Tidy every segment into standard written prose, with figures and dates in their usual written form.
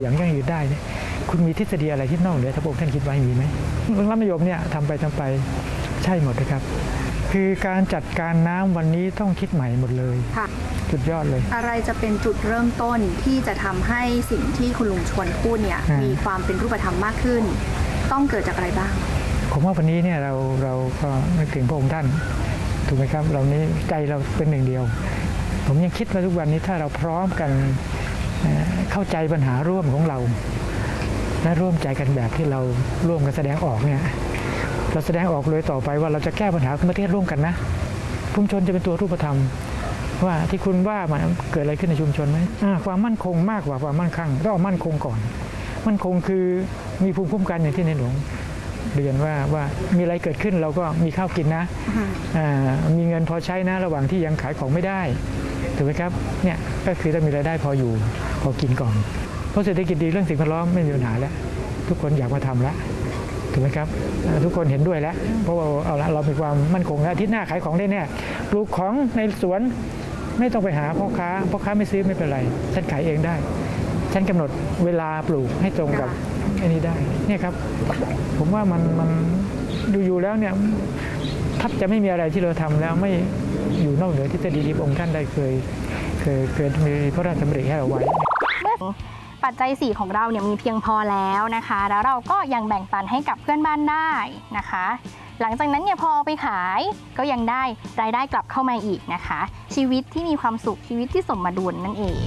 อย่างยั่งยืนได้เนี่ยคุณมีทฤษฎีอะไรที่นอกเหนือที่พระองค์ท่านคิดไว้มีไหมรัฐนิยมเนี่ยทำไปใช่หมดนะครับคือการจัดการน้ำวันนี้ต้องคิดใหม่หมดเลยสุดยอดเลยอะไรจะเป็นจุดเริ่มต้นที่จะทำให้สิ่งที่คุณลุงชวนพูดเนี่ยมีความเป็นรูปธรรมมากขึ้นต้องเกิดจากอะไรบ้างผมว่าวันนี้เนี่ยเราก็นึกถึงพระองค์ท่านถูกไหมครับเรานี้ใจเราเป็นหนึ่งเดียวผมยังคิดว่าทุกวันนี้ถ้าเราพร้อมกันเข้าใจปัญหาร่วมของเราและร่วมใจกันแบบที่เราร่วมกันแสดงออกเนี่ยเราแสดงออกเลยต่อไปว่าเราจะแก้ปัญหาของประเทศร่วมกันนะชุมชนจะเป็นตัวรูปธรรมว่าที่คุณว่ามันเกิดอะไรขึ้นในชุมชนไหมความมั่นคงมากกว่าความมั่นคงต้องเอามั่นคงก่อนมั่นคงคือมีภูมิคุ้มกันอย่างที่ในหลวงเรียนว่ามีอะไรเกิดขึ้นเราก็มีข้าวกินนะมีเงินพอใช้นะระหว่างที่ยังขายของไม่ได้ถูกไหมครับเนี่ยก็คือถ้ามีรายได้พออยู่พอกินก่อนเพราะเศรษฐกิจดีเรื่องสิ่งแวดล้อมไม่มีปัญหาแล้วทุกคนอยากมาทำแล้วถูกไหมครับทุกคนเห็นด้วยแล้วเพราะว่าเอาละเรามีความมั่นคงแล้วอาทิตย์หน้าขายของได้เนี่ยปลูกของในสวนไม่ต้องไปหาพ่อค้าไม่ซื้อไม่เป็นไรฉันขายเองได้ฉันกำหนดเวลาปลูกให้ตรงกับอันนี้ได้เนี่ยครับผมว่ามันอยู่แล้วเนี่ยถ้าจะไม่มีอะไรที่เราทำแล้วไม่อยู่นอกเหนือทฤษฎีที่องค์ท่านได้เคยมีพระราชดำริให้เราไว้ปัจจัย4ของเราเนี่ยมีเพียงพอแล้วนะคะแล้วเราก็ยังแบ่งปันให้กับเพื่อนบ้านได้นะคะหลังจากนั้นเนี่ยพอเอาไปขายก็ยังได้รายได้กลับเข้ามาอีกนะคะชีวิตที่มีความสุขชีวิตที่สมดุลนั่นเอง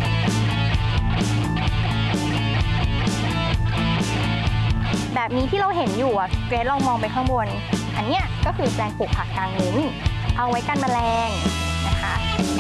แบบนี้ที่เราเห็นอยู่อ่ะเกรซลองมองไปข้างบนอันเนี้ยก็คือแปลงปลูกผักกางมุ้งเอาไว้กันแมลงนะคะ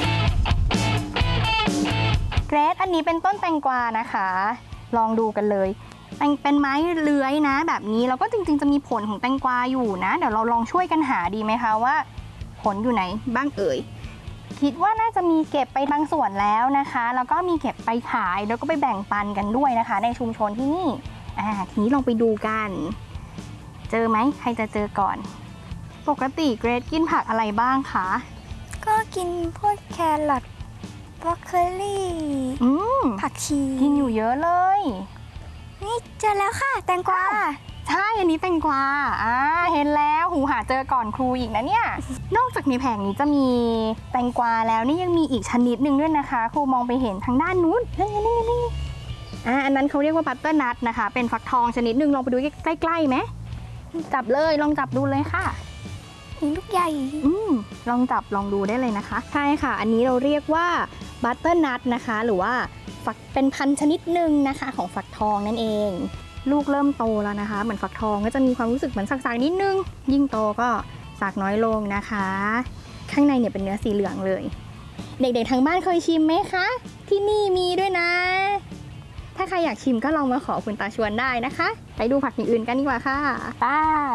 เกรซอันนี้เป็นต้นแตงกวานะคะลองดูกันเลยเป็นไม้เลื้อยนะแบบนี้แล้วก็จริงๆจะมีผลของแตงกวาอยู่นะเดี๋ยวเราลองช่วยกันหาดีไหมคะว่าผลอยู่ไหนบ้างเอ่ยคิดว่าน่าจะมีเก็บไปบางส่วนแล้วนะคะแล้วก็มีเก็บไปขายแล้วก็ไปแบ่งปันกันด้วยนะคะในชุมชนที่นี่ทีนี้ลองไปดูกันเจอไหมใครจะเจอก่อนปกติเกรซกินผักอะไรบ้างคะก็กินพวกแครอทบรอกโคลีผักชีกินอยู่เยอะเลยนี่เจอแล้วค่ะแตงกวาใช่อันนี้แตงกวาเห็นแล้วหูหาเจอก่อนครูอีกนะเนี่ยนอกจากในแผงนี้จะมีแตงกวาแล้วนี่ยังมีอีกชนิดหนึ่งด้วยนะคะครูมองไปเห็นทางด้านนู้นนี่อันนั้นเขาเรียกว่าบัตเตอร์นัทนะคะเป็นฟักทองชนิดหนึ่งลองไปดูใกล้ๆไหมจับเลยลองจับดูเลยค่ะลูกใหญ่ลองจับลองดูได้เลยนะคะใช่ค่ะอันนี้เราเรียกว่าบัตเตอร์นัทนะคะหรือว่าฝักเป็นพันธุ์ชนิดหนึ่งนะคะของฝักทองนั่นเองลูกเริ่มโตแล้วนะคะเหมือนฝักทองก็จะมีความรู้สึกเหมือนสักๆนิดนึงยิ่งโตก็สักน้อยลงนะคะข้างในเนี่ยเป็นเนื้อสีเหลืองเลยเด็กๆทางบ้านเคยชิมไหมคะที่นี่มีด้วยนะถ้าใครอยากชิมก็ลองมาขอคุณตาชวนได้นะคะไปดูผักอย่างอื่นกันดีกว่าค่ะไป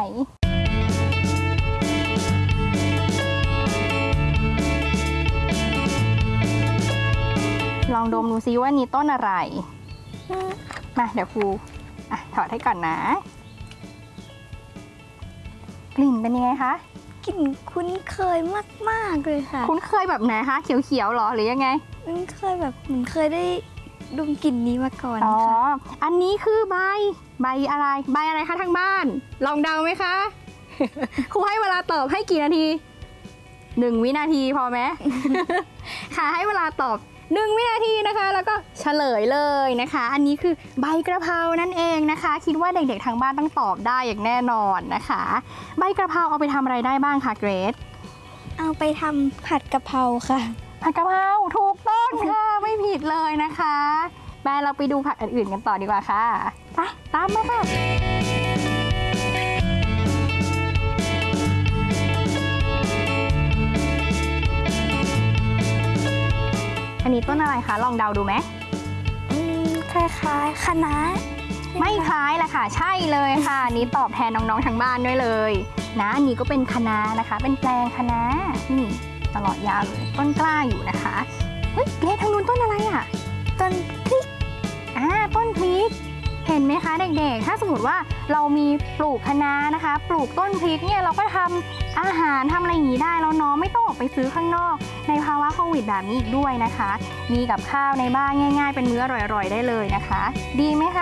ลองดมดูซิว่านี่ต้นอะไรมาเดี๋ยวครูถอดให้ก่อนนะกลิ่นเป็นยังไงคะกลิ่นคุ้นเคยมากๆเลยค่ะคุ้นเคยแบบไหนคะเขียวๆหรอหรือยังไงคุ้นเคยแบบเหมือนเคยได้ดมกลิ่นนี้มาก่อนค่ะอันนี้คือใบอะไรคะทางบ้านลองเดาไหมคะครูให้เวลาตอบให้กี่นาที1 วินาทีพอไหม ค่ะให้เวลาตอบ1 วินาทีนะคะแล้วก็เฉลยเลยนะคะอันนี้คือใบกระเพรานั่นเองนะคะคิดว่าเด็กๆทางบ้านต้องตอบได้อย่างแน่นอนนะคะใบกระเพราเอาไปทำอะไรได้บ้างคะเกรซเอาไปทำผัดกะเพราค่ะผัดกะเพราถูกต้องค่ะไม่ผิดเลยนะคะไปเราไปดูผักอื่นๆกันต่อดีกว่าค่ะไปตามมาค่ะอันนี้ต้นอะไรคะลองเดาดูไหมคล้ายๆคะน้าไม่คล้ายแหละค่ะใช่เลยค่ะนี้ตอบแทนน้องๆทางบ้านด้วยเลยนะอันนี้ก็เป็นคะน้านะคะเป็นแปลงคะน้านี่ตลอดยาวเลยต้นกล้าอยู่นะคะเฮ้ยเกรซทางนู้นต้นอะไรอ่ะต้นพริกต้นพริกเห็นห็นไหมคะเด็กๆถ้าสมมติว่าเรามีปลูกคะน้านะคะ ปลูกต้นพริกเนี่ยเราก็ทำอาหารทำอะไรอย่างนี้ได้แล้วเนาะไม่ต้องออกไปซื้อข้างนอกในภาวะโควิดแบบนี้อีกด้วยนะคะมีกับข้าวในบ้านง่ายๆเป็นมื้ออร่อยๆได้เลยนะคะดีไหมคะ